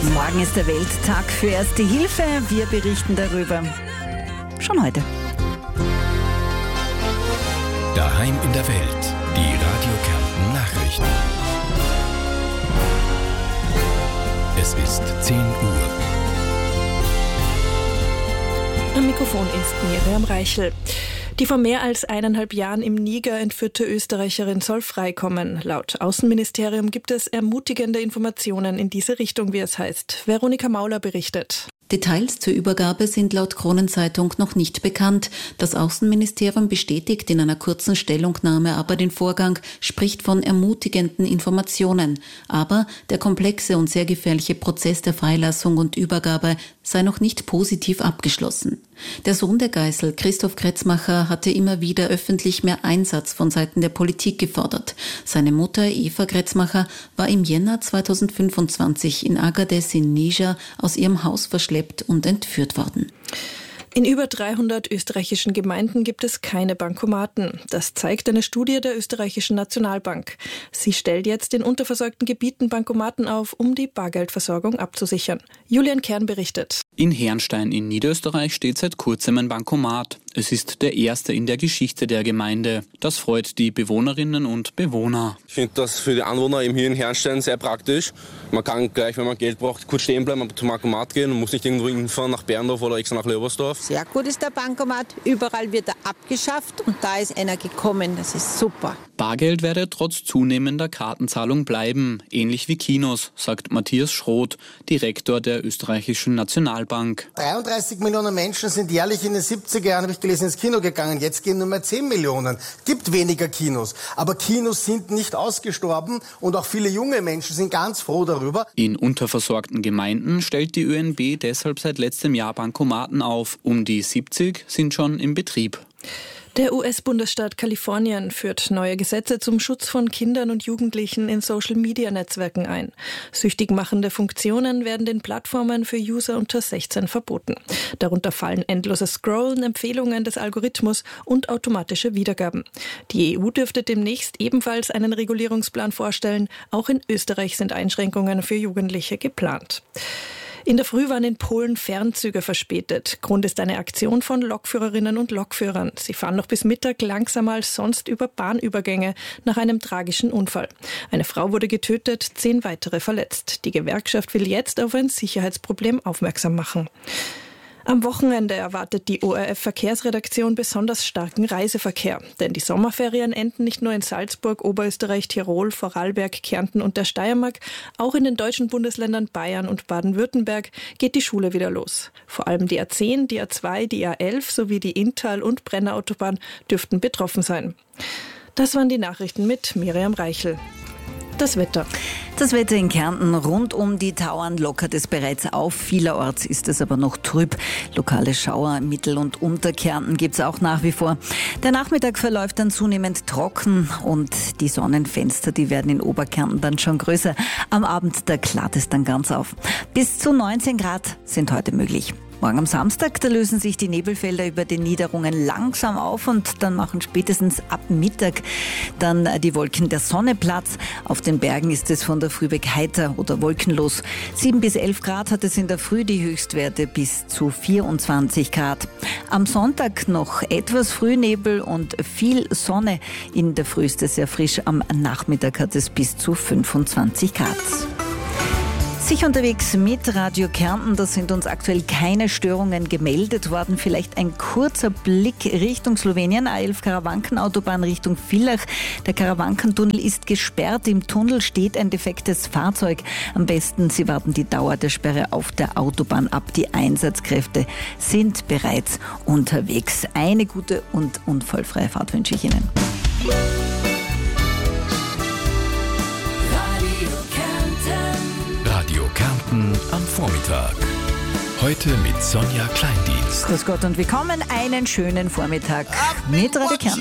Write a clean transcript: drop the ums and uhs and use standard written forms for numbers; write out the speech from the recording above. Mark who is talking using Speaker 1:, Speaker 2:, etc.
Speaker 1: Morgen ist der Welttag für Erste Hilfe. Wir berichten darüber schon heute.
Speaker 2: Daheim in der Welt, die Radio Kärnten Nachrichten. Es ist 10 Uhr.
Speaker 3: Am Mikrofon ist Miriam Reichel. Die vor mehr als 1,5 Jahren im Niger entführte Österreicherin soll freikommen. Laut Außenministerium gibt es ermutigende Informationen in diese Richtung, wie es heißt. Veronika Mauler berichtet.
Speaker 4: Details zur Übergabe sind laut Kronenzeitung noch nicht bekannt. Das Außenministerium bestätigt in einer kurzen Stellungnahme aber den Vorgang, spricht von ermutigenden Informationen. Aber der komplexe und sehr gefährliche Prozess der Freilassung und Übergabe sei noch nicht positiv abgeschlossen. Der Sohn der Geißel, Christoph Kretzmacher, hatte immer wieder öffentlich mehr Einsatz von Seiten der Politik gefordert. Seine Mutter Eva Kretzmacher war im Jänner 2025 in Agadez in Niger aus ihrem Haus verschleppt und entführt worden.
Speaker 3: In über 300 österreichischen Gemeinden gibt es keine Bankomaten. Das zeigt eine Studie der österreichischen Nationalbank. Sie stellt jetzt in unterversorgten Gebieten Bankomaten auf, um die Bargeldversorgung abzusichern. Julian Kern berichtet.
Speaker 5: In Herrnstein in Niederösterreich steht seit kurzem ein Bankomat. Es ist der erste in der Geschichte der Gemeinde. Das freut die Bewohnerinnen und Bewohner.
Speaker 6: Ich finde das für die Anwohner eben hier in Herrnstein sehr praktisch. Man kann gleich, wenn man Geld braucht, kurz stehen bleiben, zum Bankomat gehen und muss nicht irgendwo hinfahren nach Berndorf oder extra nach Leobersdorf.
Speaker 7: Sehr gut ist der Bankomat. Überall wird er abgeschafft und da ist einer gekommen. Das ist super.
Speaker 5: Bargeld werde trotz zunehmender Kartenzahlung bleiben, ähnlich wie Kinos, sagt Matthias Schroth, Direktor der österreichischen Nationalbank.
Speaker 8: 33 Millionen Menschen sind jährlich in den 70er Jahren, habe ich gelesen, ins Kino gegangen. Jetzt gehen nur mehr 10 Millionen. Gibt weniger Kinos. Aber Kinos sind nicht ausgestorben und auch viele junge Menschen sind ganz froh darüber.
Speaker 5: In unterversorgten Gemeinden stellt die ÖNB deshalb seit letztem Jahr Bankomaten auf. Um die 70 sind schon im Betrieb.
Speaker 3: Der US-Bundesstaat Kalifornien führt neue Gesetze zum Schutz von Kindern und Jugendlichen in Social-Media-Netzwerken ein. Süchtig machende Funktionen werden den Plattformen für User unter 16 verboten. Darunter fallen endloses Scrollen, Empfehlungen des Algorithmus und automatische Wiedergaben. Die EU dürfte demnächst ebenfalls einen Regulierungsplan vorstellen. Auch in Österreich sind Einschränkungen für Jugendliche geplant. In der Früh waren in Polen Fernzüge verspätet. Grund ist eine Aktion von Lokführerinnen und Lokführern. Sie fahren noch bis Mittag langsamer als sonst über Bahnübergänge nach einem tragischen Unfall. Eine Frau wurde getötet, 10 weitere verletzt. Die Gewerkschaft will jetzt auf ein Sicherheitsproblem aufmerksam machen. Am Wochenende erwartet die ORF-Verkehrsredaktion besonders starken Reiseverkehr. Denn die Sommerferien enden nicht nur in Salzburg, Oberösterreich, Tirol, Vorarlberg, Kärnten und der Steiermark. Auch in den deutschen Bundesländern Bayern und Baden-Württemberg geht die Schule wieder los. Vor allem die A10, die A2, die A11 sowie die Inntal- und Brennerautobahn dürften betroffen sein. Das waren die Nachrichten mit Miriam Reichel. Das Wetter.
Speaker 1: Das Wetter in Kärnten rund um die Tauern lockert es bereits auf. Vielerorts ist es aber noch trüb. Lokale Schauer im Mittel- und Unterkärnten gibt es auch nach wie vor. Der Nachmittag verläuft dann zunehmend trocken und die Sonnenfenster, die werden in Oberkärnten dann schon größer. Am Abend, da klart es dann ganz auf. Bis zu 19 Grad sind heute möglich. Morgen am Samstag, da lösen sich die Nebelfelder über den Niederungen langsam auf und dann machen spätestens ab Mittag dann die Wolken der Sonne Platz. Auf den Bergen ist es von der Früh weg heiter oder wolkenlos. 7 bis 11 Grad hat es in der Früh, die Höchstwerte bis zu 24 Grad. Am Sonntag noch etwas Frühnebel und viel Sonne. In der Früh ist es sehr frisch, am Nachmittag hat es bis zu 25 Grad. Sicher unterwegs mit Radio Kärnten, da sind uns aktuell keine Störungen gemeldet worden. Vielleicht ein kurzer Blick Richtung Slowenien, A11 Karawankenautobahn Richtung Villach. Der Karawankentunnel ist gesperrt, im Tunnel steht ein defektes Fahrzeug. Am besten, Sie warten die Dauer der Sperre auf der Autobahn ab. Die Einsatzkräfte sind bereits unterwegs. Eine gute und unfallfreie Fahrt wünsche ich Ihnen.
Speaker 2: Radio Kärnten am Vormittag. Heute mit Sonja Kleindienst.
Speaker 1: Grüß Gott und willkommen. Einen schönen Vormittag mit Radio Kärnten.